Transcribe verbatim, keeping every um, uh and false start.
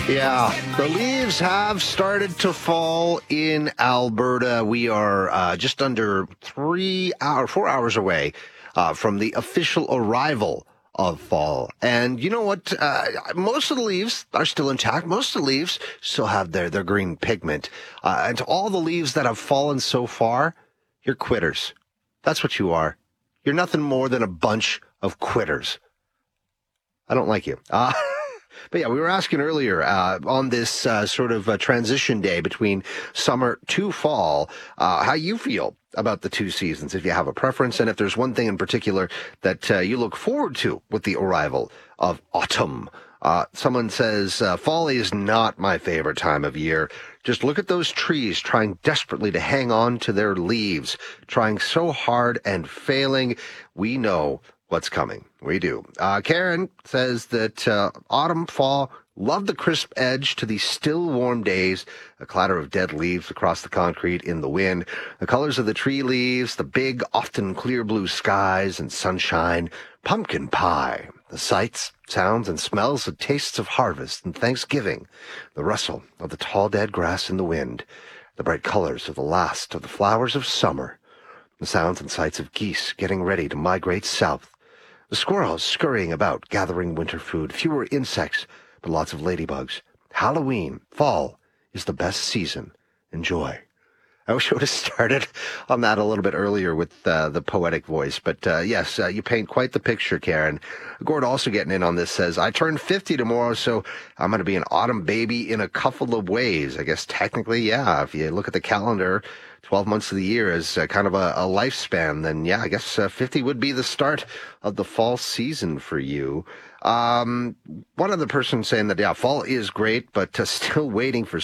Yeah, the leaves have started to fall in Alberta. We are uh, just under three hours, four hours away uh, from the official arrival of fall. And you know what? Uh, most of the leaves are still intact. Most of the leaves still have their, their green pigment. Uh, and to all the leaves that have fallen so far, you're quitters. That's what you are. You're nothing more than a bunch of quitters. I don't like you. Uh, but yeah, we were asking earlier uh, on this uh, sort of uh, transition day between summer to fall, uh, how you feel about the two seasons, if you have a preference, and if there's one thing in particular that uh, you look forward to with the arrival of autumn. Uh, someone says, uh, fall is not my favorite time of year. Just look at those trees trying desperately to hang on to their leaves, trying so hard and failing. We know what's coming. We do. Uh, Karen says that uh, autumn, fall, love the crisp edge to these still warm days, a clatter of dead leaves across the concrete in the wind, the colors of the tree leaves, the big, often clear blue skies and sunshine, pumpkin pie, the sights, sounds, and smells and tastes of harvest and Thanksgiving, the rustle of the tall dead grass in the wind, the bright colors of the last of the flowers of summer, the sounds and sights of geese getting ready to migrate south, the squirrels scurrying about, gathering winter food, fewer insects, but lots of ladybugs. Halloween, fall, is the best season. Enjoy. I wish I would have started on that a little bit earlier with uh, the poetic voice. But uh, yes, uh, you paint quite the picture, Karen. Gord also getting in on this says, I turn fifty tomorrow, so I'm going to be an autumn baby in a couple of ways. I guess technically, yeah, if you look at the calendar, twelve months of the year is uh, kind of a, a lifespan, then yeah, I guess uh, fifty would be the start of the fall season for you. Um, one other person saying that, yeah, fall is great, but uh, still waiting for